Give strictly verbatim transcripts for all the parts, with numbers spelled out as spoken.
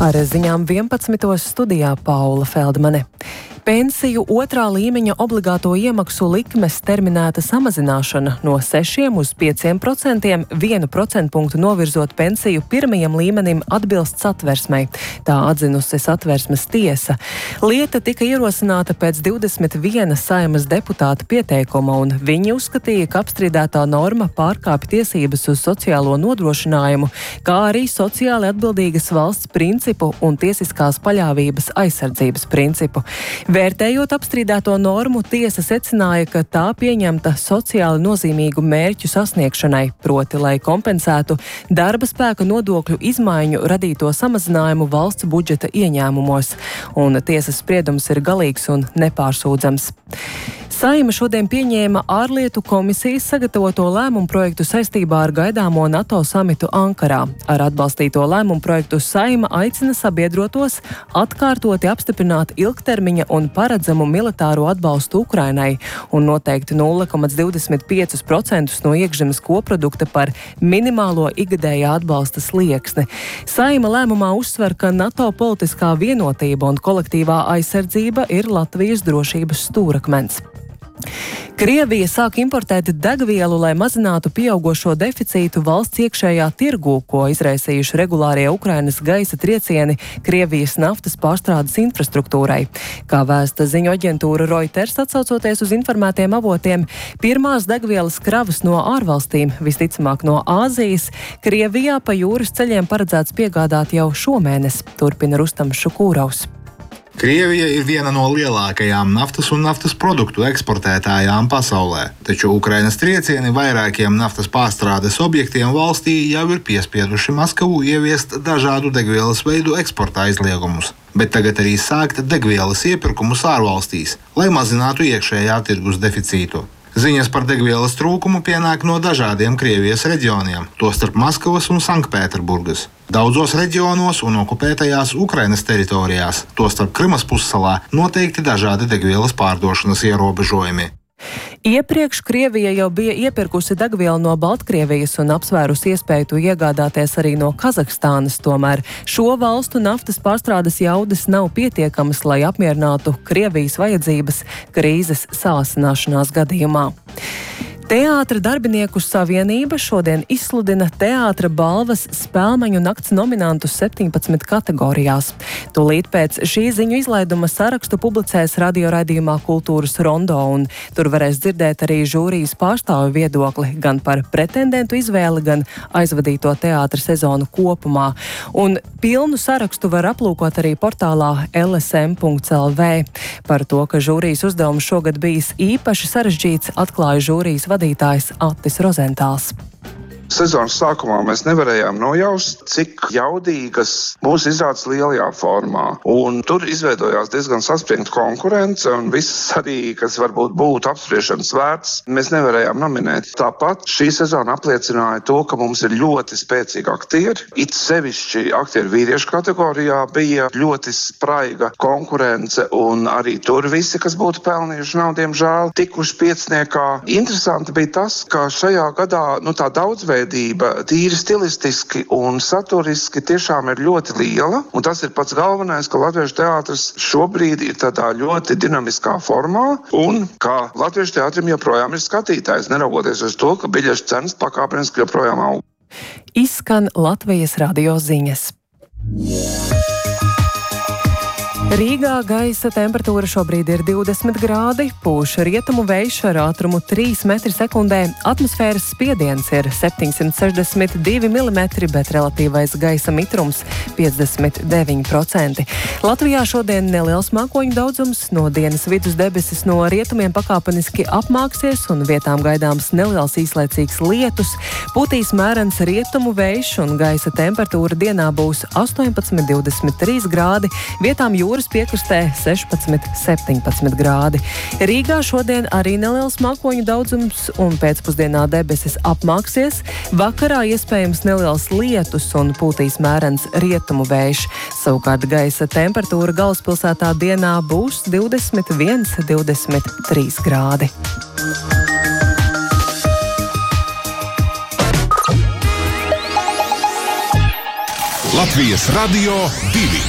Ar ziņām vienpadsmitos studijā Paula Feldmane. Pensiju otrā līmeņa obligāto iemaksu likmes terminēta samazināšana no sešiem uz pieciem procentiem, vienu procentpunktu novirzot pensiju pirmajam līmenim atbilst Satversmei. Tā atzinusi Satversmes tiesa. Lieta tika ierosināta pēc divdesmit viena Saeimas deputāta pieteikuma, un viņi uzskatīja, ka apstrīdētā norma pārkāpj tiesības uz sociālo nodrošinājumu, kā arī sociāli atbildīgas valsts principu un tiesiskās paļāvības aizsardzības principu. Vērtējot apstrīdēto normu, tiesa secināja, ka tā pieņemta sociāli nozīmīgu mērķu sasniegšanai, proti, lai kompensētu darba spēka nodokļu izmaiņu radīto samazinājumu valsts budžeta ieņēmumos, un tiesas spriedums ir galīgs un nepārsūdzams. Saeima šodien pieņēma ārlietu komisijas sagatavoto lēmumu projektu saistībā ar gaidāmo NATO samitu Ankarā. Ar atbalstīto lēmumu projektu Saeima aicina sabiedrotos atkārtoti apstiprināt ilgtermiņa un paredzamu militāro atbalstu Ukrainai un noteikti nulle komats divdesmit pieci procenti no iekšzemes koprodukta par minimālo ikgadējā atbalsta slieksni. Saeima lēmumā uzsver, ka NATO politiskā vienotība un kolektīvā aizsardzība ir Latvijas drošības stūrakmens. Krievija sāk importēt degvielu, lai mazinātu pieaugošo deficītu valsts iekšējā tirgū, ko izraisījuši regulārie Ukrainas gaisa triecieni Krievijas naftas pārstrādes infrastruktūrai. Kā vēsta ziņu aģentūra Reuters, atsaucoties uz informētiem avotiem, pirmās degvielas kravas no ārvalstīm, visticamāk no Āzijas, Krievijā pa jūras ceļiem paredzēts piegādāt jau šomēnes, turpina Rustams Šukūraus. Krievija ir viena no lielākajām naftas un naftas produktu eksportētājām pasaulē, taču Ukrainas triecieni vairākiem naftas pārstrādes objektiem valstī jau ir piespieduši Maskavu ieviest dažādu degvielas veidu eksporta aizliegumus, bet tagad arī sākt degvielas iepirkumus ārvalstīs, lai mazinātu iekšējā tirgus deficītu. Ziņas par degvielas trūkumu pienāk no dažādiem Krievijas reģioniem, tostarp Maskavas un Sanktpēterburgas. Daudzos reģionos un okupētajās Ukrainas teritorijās, tostarp Krimas pussalā, noteikti dažādi degvielas pārdošanas ierobežojumi. Iepriekš Krievija jau bija iepirkusi degvielu no Baltkrievijas un apsvērusi iespēju to iegādāties arī no Kazahstānas, tomēr šo valstu naftas pārstrādes jaudas nav pietiekamas, lai apmierinātu Krievijas vajadzības krīzes sāsināšanās gadījumā. Teātra darbinieku savienība šodien izsludina teātra balvas Spēlmeņu nakts nominantus septiņpadsmit kategorijās. Tūlīt pēc šī ziņu izlaiduma sarakstu publicēs radioraidījumā Kultūras rondo, un tur varēs dzirdēt arī žūrijas pārstāvju viedokli gan par pretendentu izvēli, gan aizvadīto teātra sezonu kopumā. Un pilnu sarakstu var aplūkot arī portālā el es em punkts el vē. Par to, ka žūrijas uzdevums šogad bijis īpaši sarežģīts, atklāja žūrijas vadītājs Attis Rozentāls. Sezonas sākumā mēs nevarējām nojaust, cik jaudīgas mūsu izrādes lielajā formā. Un tur izveidojās diezgan saspringta konkurence, un viss arī, kas varbūt būtu apspriešanas vērts, mēs nevarējām nominēt. Tāpat šī sezona apliecināja to, ka mums ir ļoti spēcīgi aktieri. It sevišķi aktieru vīriešu kategorijā bija ļoti spraiga konkurence, un arī tur visi, kas būtu pelnījuši nav, diemžēl, tikuši pieciniekā. Interesanti bija tas, ka šajā gadā nu, tā daudzveidība tīri stilistiski un saturiski tiešām ir ļoti liela, un tas ir pats galvenais, ka Latviešu teātris šobrīd ir tādā ļoti dinamiskā formā, un kā Latviešu teātrim joprojām ir skatītājs, neraugoties uz to, ka biļešu cenas pakāpeniski joprojām aug. Izskan Latvijas radio ziņas. Rīgā gaisa temperatūra šobrīd ir divdesmit grādi, pūš rietumu vējš ar ātrumu trīs metri sekundē, atmosfēras spiediens ir septiņsimt sešdesmit divi milimetri, bet relatīvais gaisa mitrums piecdesmit deviņi procenti. Latvijā šodien neliels mākoņu daudzums, no dienas vidus debesis no rietumiem pakāpeniski apmāksies un vietām gaidāms neliels īslaicīgs lietus, pūtīs mērens rietumu vējš un gaisa temperatūra dienā būs astoņpadsmit divdesmit trīs grādi, vietām jūras piekrastē sešpadsmit septiņpadsmit grādi. Rīgā šodien arī neliels mākoņu daudzums un pēcpusdienā debesis apmāksies. Vakarā iespējams neliels lietus un pūtīs mērens rietumu vējš. Savukārt gaisa temperatūra galvaspilsētā dienā būs divdesmit viens divdesmit trīs grādi. Latvijas Radio divi.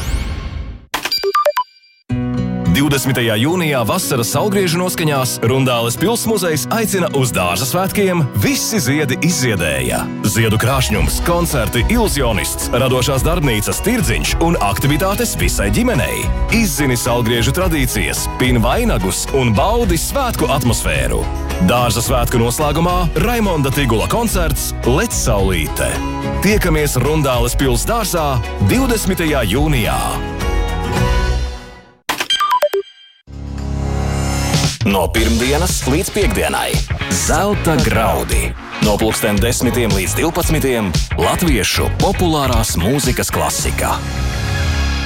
divdesmitajā jūnijā vasaras saulgriežu noskaņās Rundāles pils muzejs aicina uz dārza svētkiem Visi ziedi izziedēja. Ziedu krāšņums, koncerti, iluzionists, radošās darbnīcas tirdziņš un aktivitātes visai ģimenei. Izzini saulgriežu tradīcijas, pin vainagus un baudi svētku atmosfēru. Dārza svētku noslēgumā Raimonda Tigula koncerts Lec saulīte. Tiekamies Rundāles pils dārzā divdesmitajā jūnijā. No pirmdienas līdz piekdienai Zelta graudi. No pulksten desmitiem līdz divpadsmitiem Latviešu populārās mūzikas klasika.